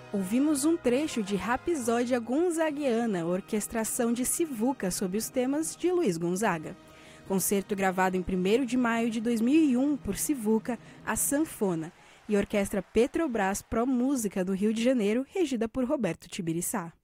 Ouvimos um trecho de Rapsódia Gonzaguiana, orquestração de Sivuca sob os temas de Luiz Gonzaga. Concerto gravado em 1º de maio de 2001 por Sivuca, a sanfona, e Orquestra Petrobras Pro Música do Rio de Janeiro, regida por Roberto Tibiriçá.